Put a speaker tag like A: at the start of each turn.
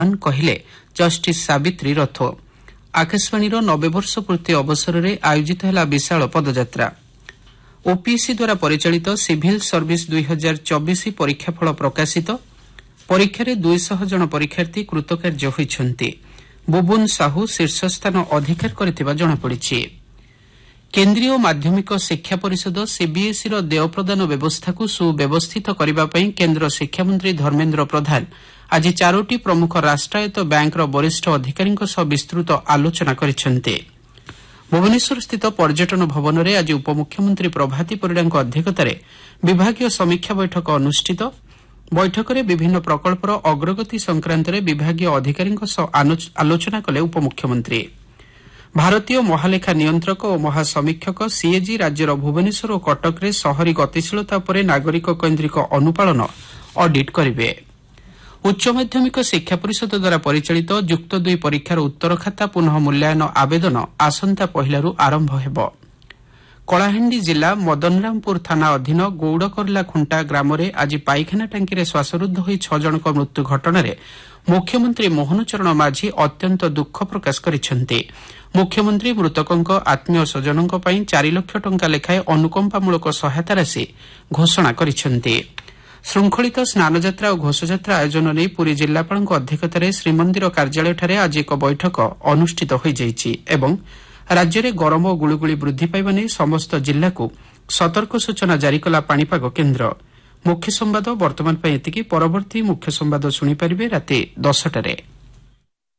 A: କହିଲେ ଜଷ୍ଟିସ୍ ସାବିତ୍ରୀ ରଥୋ। ଆକାଶବାଣୀର 90 ବର୍ଷ ପୂର୍ତ୍ତି ଅବସରରେ ଆୟୋଜିତ ହେଲା ବିଶାଳ ପଦଯାତ୍ରା। ଓପିଏସ୍ସି ଦ୍ୱାରା ପରିଚାଳିତ ସିଭିଲ୍ ସର୍ଭିସ୍ 2024 ପରୀକ୍ଷାଫଳ ପ୍ରକାଶିତ। ପରୀକ୍ଷାରେ 200 ଜଣ ପରୀକ୍ଷାର୍ଥୀ କୃତକାର୍ଯ୍ୟ ହୋଇଛନ୍ତି। ବୁବୁନ୍ ସାହୁ ଶୀର୍ଷସ୍ଥାନ ଅଧିକାର କରିଥିବା ଜଣାପଡ଼ିଛି। କେନ୍ଦ୍ରୀୟ ମାଧ୍ୟମିକ ଶିକ୍ଷା ପରିଷଦ ସିବିଏସ୍ଇର ଦେୟ ପ୍ରଦାନ ବ୍ୟବସ୍ଥାକୁ ସୁବ୍ୟବସ୍ଥିତ କରିବା ପାଇଁ କେନ୍ଦ୍ର ଶିକ୍ଷାମନ୍ତ୍ରୀ ଧର୍ମେନ୍ଦ୍ର ପ୍ରଧାନ ଆଜି 4ଟି ପ୍ରମୁଖ ରାଷ୍ଟ୍ରାୟତ୍ତ ବ୍ୟାଙ୍କର ବରିଷ୍ଠ ଅଧିକାରୀଙ୍କ ସହ ବିସ୍ତୃତ ଆଲୋଚନା କରିଛନ୍ତି। ଭୁବନେଶ୍ୱରସ୍ଥିତ ପର୍ଯ୍ୟଟନ ଭବନରେ ଆଜି ଉପମୁଖ୍ୟମନ୍ତ୍ରୀ ପ୍ରଭାତୀ ପରିଡ଼ାଙ୍କ ଅଧ୍ୟକ୍ଷତାରେ ବିଭାଗୀୟ ସମୀକ୍ଷା ବୈଠକ ଅନୁଷ୍ଠିତ। ବୈଠକରେ ବିଭିନ୍ନ ପ୍ରକଳ୍ପର ଅଗ୍ରଗତି ସଂକ୍ରାନ୍ତରେ ବିଭାଗୀୟ ଅଧିକାରୀଙ୍କ ସହ ଆଲୋଚନା କଲେ ଉପମୁଖ୍ୟମନ୍ତ୍ରୀ। ଭାରତୀୟ ମହାଲେଖା ନିୟନ୍ତ୍ରକ ଓ ମହାସମୀକ୍ଷକ ସିଏଜି ରାଜ୍ୟର ଭୁବନେଶ୍ୱର ଓ କଟକରେ ସହରୀ ଗତିଶୀଳତା ଉପରେ ନାଗରିକ କୈନ୍ଦ୍ରିକ ଅନୁପାଳନ ଅଡିଟ୍ କରିବେ। ଉଚ୍ଚ ମାଧ୍ୟମିକ ଶିକ୍ଷା ପରିଷଦ ଦ୍ୱାରା ପରିଚାଳିତ ଯୁକ୍ତ 2 ପରୀକ୍ଷାର ଉତ୍ତର ଖାତା ପୁନଃ ମୂଲ୍ୟାୟନ ଆବେଦନ ଆସନ୍ତା ପହିଲାରୁ ଆରମ୍ଭ ହେବ। କଳାହାଣ୍ଡି ଜିଲ୍ଲା ମଦନରାମପୁର ଥାନା ଅଧୀନ ଗୌଡ଼କର୍ଲା ଖୁଣ୍ଟା ଗ୍ରାମରେ ଆଜି ପାଇଖାନା ଟାଙ୍କିରେ ଶ୍ୱାସରୁଦ୍ଧ ହୋଇ 6 ଜଣଙ୍କ ମୃତ୍ୟୁ ଘଟଣାରେ ମୁଖ୍ୟମନ୍ତ୍ରୀ ମୋହନ ଚରଣ ମାଝୀ ଅତ୍ୟନ୍ତ ଦୁଃଖ ପ୍ରକାଶ କରିଛନ୍ତି। ମୁଖ୍ୟମନ୍ତ୍ରୀ ମୃତକଙ୍କ ଆତ୍ମୀୟ ସ୍ୱଜନଙ୍କ ପାଇଁ 4 ଲକ୍ଷ ଟଙ୍କା ଲେଖାଏଁ ଅନୁକମ୍ପାମୂଳକ ସହାୟତା ରାଶି ଘୋଷଣା କରିଛନ୍ତି। ଶୃଙ୍ଖଳିତ ସ୍ନାନଯାତ୍ରା ଓ ଘୋଷଯାତ୍ରା ଆୟୋଜନ ନେଇ ପୁରୀ ଜିଲ୍ଲାପାଳଙ୍କ ଅଧ୍ୟକ୍ଷତାରେ ଶ୍ରୀମନ୍ଦିର କାର୍ଯ୍ୟାଳୟଠାରେ ଆଜି ଏକ ବୈଠକ ଅନୁଷ୍ଠିତ ହୋଇଯାଇଛି ଏବଂ ରାଜ୍ୟରେ ଗରମ ଓ ଗୁଳୁଗୁଳି ବୃଦ୍ଧି ପାଇବା ନେଇ ସମସ୍ତ ଜିଲ୍ଲାକୁ ସତର୍କ ସୂଚନା ଜାରି କଲା ପାଣିପାଗ କେନ୍ଦ୍ର। ମୁଖ୍ୟ ସମ୍ବାଦ ବର୍ତ୍ତମାନ ପାଇଁ ଏତିକି। ପରବର୍ତ୍ତୀ ମୁଖ୍ୟ ସମ୍ବାଦ ଶୁଣିପାରିବେ ରାତି 10টাରେ।